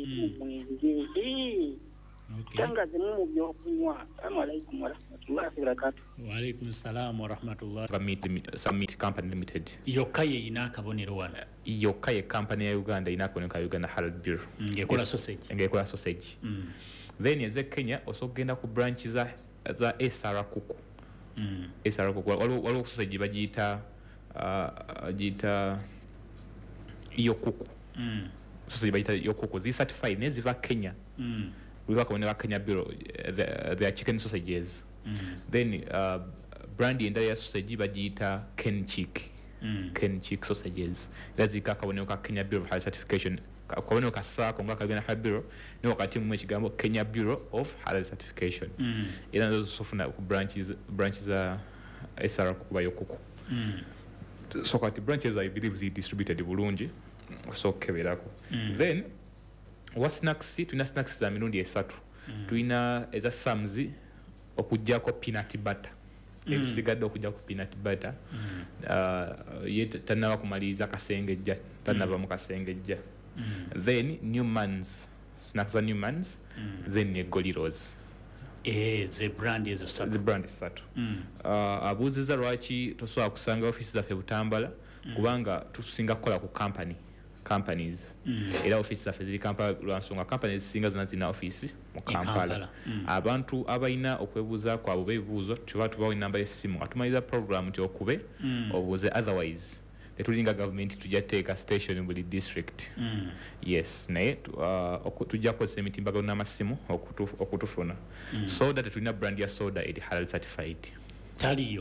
mwingi tangaze mu byokunywa. Assalamu alaykum wa rahmatullahi wa barakatuh. Wa alaykum assalam wa rahmatullahi. Summit Company Limited. Yokaye ina kabonero wala. Yokaye company ya Uganda ina koneka Uganda Halal Bureau. Ngekola sausage. Ngekola sausage. Then yeze Kenya osogenda ku branches za SR Kuku. SR Kuku walo sausage bagita yokuku. Sausage bagita yokuku zi certified neziva Kenya. We work on the Kenya Bureau, their chicken sausages. Then brandy and their sausage bagita Ken Chick sausages. That's the Kenya Bureau of High Certification. Kakono kasa konga kagena High Bureau no wakati mu kigambo Kenya Bureau of High Certification. Ina those sofuna branches SR kuba yokuku. So kati branches I believe is distributed bulungi so keberako. Then what snacks tuna snacks za mirundi esatu. Tuina eza samzi okujjako peanut butter. Ebisigade okujjako peanut butter. Yet tanaba kumaliza kasengejja, tanaba mukasengejja. Then Newman's snacks za Newman's. Then ne Goliros. The brand is esatu. The brand is esatu. Abuziza lwaki tosobola kusanga office zaffe Butambala kubanga tusinga kola ku companies era office zaffe ziri Kampala lwansonga companies singa zonna zina office mu Kampala. Abantu abayina okwebuuza kwabo beebuuzo tubawa inamba y'essimu atumaliza program nti okube obuuze otherwise tetulinga government tujja teeka station buli district. Yes naye tujja kukozesa emitimbagano n'amasimu okutufuna soda tetulina brand ya soda eri halal certified taliyo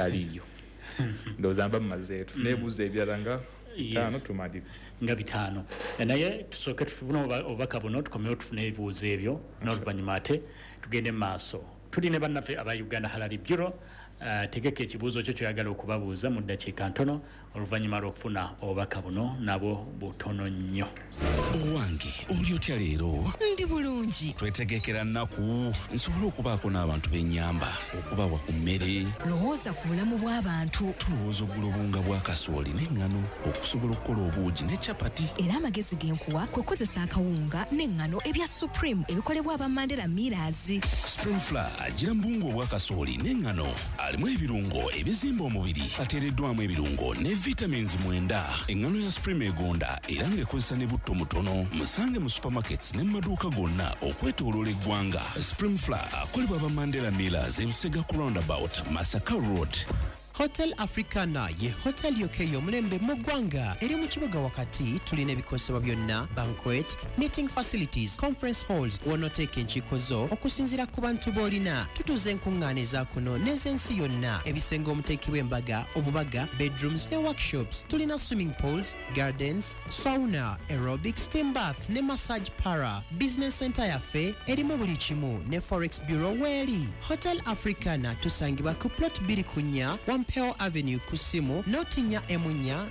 ndowooza mba mumaze tufune ebuuzo ebirala nga bitano tumalize nga bitano naye tusooke tufuna obubaka buno tukomewo tufune ebibuuzo ebyo n'oluvannyuma ate tugende mu maaso tuline bannaffe aba Uganda Halal Bureau. Tegeka ekibuuzo kyo kyoyagala okubabuuza mu ddakiika ntono oluvannyuma lw'okufuna obubaka buno nabo butono nnyo. Owange oli otya leero? Ndi bulungi. Twetegekera nnaku nsobola okubaako n'abantu b'ennyamba okubawa ku mmere. Lowooza ku bulamu bw'abantu. Tulowooza oggula obunga bwa kasooli n'eŋŋano okusobola okukola obuugi ne capati. Era amagezi genkuwa kwe kukozesa akawunga n'eŋŋano ebya Supreme ebikolebwa aba Mandela Millers. Spring Flour agira mbungu obwa kasooli n'eŋŋano alimu ebirungo ebizimba omubiri ateereddwamu ebirungo ne vitamins 9. Eŋŋano ya Supreme egonda era ng'ekozesa ne butto mutono. Musange mu supermarkets ne mu maduuka gonna okwetooloola eggwanga. Spring Flour akolebwa aba Mandela Millers e Busega ku roundabout Masaka Road. Hotel Africana ye hotel yokeyo mulembe mu ggwanga eri mu kibuga wakati tulina ebikosebwa byonna banquet, meeting facilities, conference halls wonoteeka enkiiko zo okusinziira ku bantu b'olina. Tutuuza enkuŋŋaana eza kuno n'ez'ensi yonna ebisenge omuteekibwa embaga obubaga bedrooms ne workshops. Tulina swimming pools, gardens, sauna, aerobic, steam bath ne massage para. Business center yaffe erimu buli kimu ne forex bureau weeri. Hotel Africana tusangibwa ku plot 2 Pell Avenue kusimu notinya emunya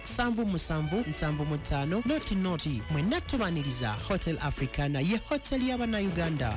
77775 noti mwenna tubaniriza Hotel Africana ye hotel y'abana Uganda.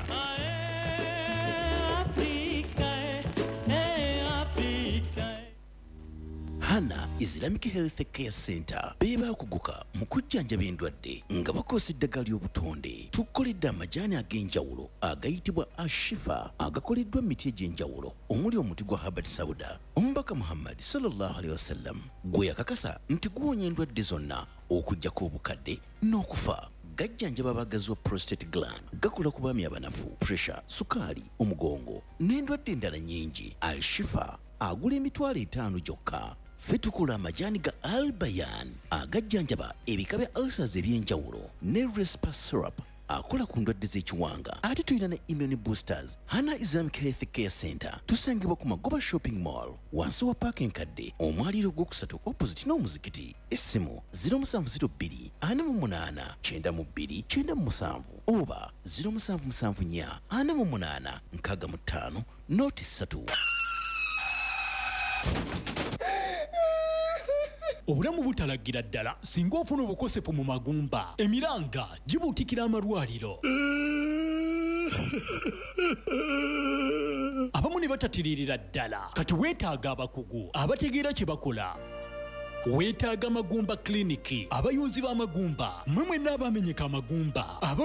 Hana Islamic Health Care Center beba kuguka mukujjanja b'endwadde nga bakosa eddagala ly'obutonde. Tukoledde amajaani ag'enjawulo agayitibwa Ashifa agakoleddwa emiti egy'enjawulo omuli omuti gwa Habat Sauda. Omubaka Muhammad sallallahu alaihi wasallam gwe yakakasa nti guwonya endwadde zonna okuggyako obukadde n'okufa. Gajjanjaba abagazi wa prostate gland, gakola ku baami abanafu, pressure, sukaali, omugongo n'endwadde endala nnyingi. Al-Shifa agula $5 gyokka. Ffe tukola amajaani ga Al-Bayan agajjanjaba ebika bya ulcers eby'enjawulo ne Respa syrup akola ku ndwadde z'ekiwanga. Ate tulina ne immune boosters. Hana Islamic Health Care Center tusangibwa ku Magoba Shopping Mall wansi wa parking kadde omwaliro gw'okusatu opposite n'omuzikiti. Essimu 0702 48 92 97 oba 0774 48 65 noti 3. Obulamu butalagira ddala singa ofuna obukosefu mu magumba emiranga gibuutikira amalwaliro. Abamu ne batatiririra ddala kati weetaaga abakugu abategeera kye bakola. Weetaaga Magumba Clinic abayunzi b'amagumba mmwe mwenna abamenyeka amagumba